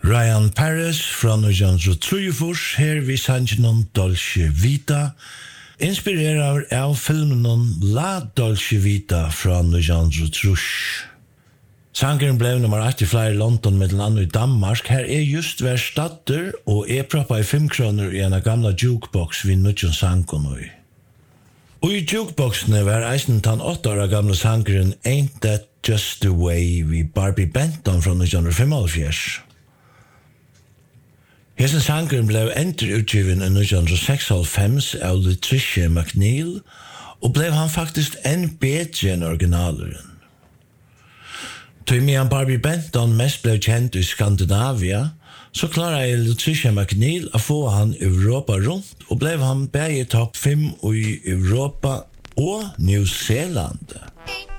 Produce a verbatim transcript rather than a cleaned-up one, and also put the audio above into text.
Ryan Paris fra nitjan trýogfýrs, her vi sangen Dolce Vita, inspirerar av filmen La Dolce Vita fra nitjan trýogtrýss. Sangeren blev nummer ett i flere London med land i Danmark. Her er just hver statter og er proppa i fem kroner i en gamla jukebox vi nutjon sangen i. Og i jukeboxene var eisen tan åtta år gamla sangeren Ain't That Just The Way vi Barbie Benton fra nitjan femoghalvfjerds. Hesen sangeren blev endurutgiven i nitjan seksoghalvfems av Latricia McNeil, og blev han faktisk enn bedre enn originaleren. Tøy medan Barbie Benton mest blev kjent i Skandinavia, så klarar Latricia McNeil å få han Europa rundt, og blev han bæg i topp fem i Europa og New Zealand.